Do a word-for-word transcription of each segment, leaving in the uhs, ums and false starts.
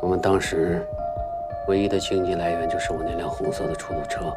我们当时唯一的经济来源就是我那辆红色的出租车。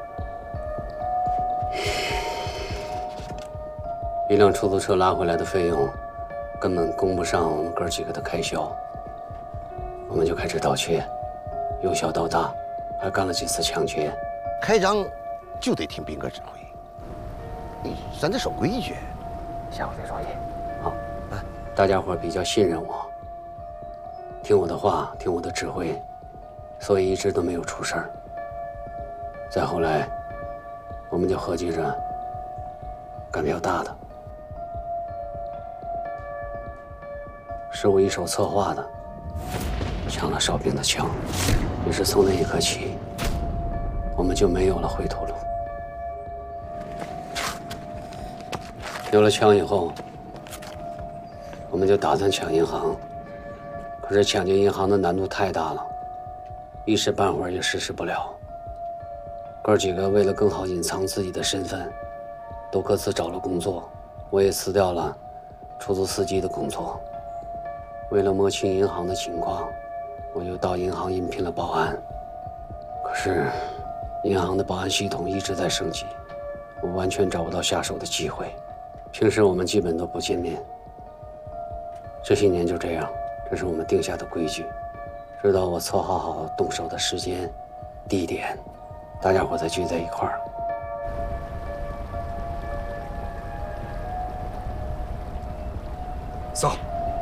一辆出租车拉回来的费用，根本供不上我们哥几个的开销。我们就开始盗窃，由小到大，还干了几次抢劫。 开张就得听兵哥指挥，你咱得守规矩。 下回再说也。好，啊，大家伙比较信任我，听我的话，听我的指挥，所以一直都没有出事儿。再后来，我们就合计着干比较大的，是我一手策划的，抢了哨兵的枪。也是从那一刻起，我们就没有了回头路。有了枪以后，我们就打算抢银行，可是抢劫银行的难度太大了，一时半会儿也实施不了。哥几个为了更好隐藏自己的身份，都各自找了工作，我也辞掉了出租司机的工作。为了摸清银行的情况，我就到银行应聘了保安。可是银行的保安系统一直在升级，我完全找不到下手的机会。平时我们基本都不见面，这些年就这样，这是我们定下的规矩。直到我策划好动手的时间、地点，大家伙再聚在一块儿。 走。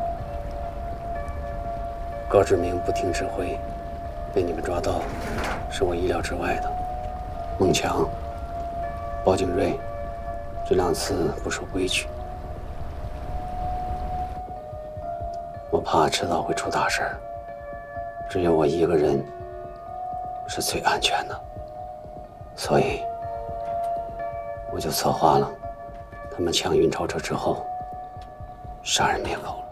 高志明不听指挥，被你们抓到，是我意料之外的。孟强、包景瑞这两次不守规矩，我怕迟早会出大事儿。只有我一个人是最安全的，所以我就策划了他们抢运钞车之后杀人灭口了。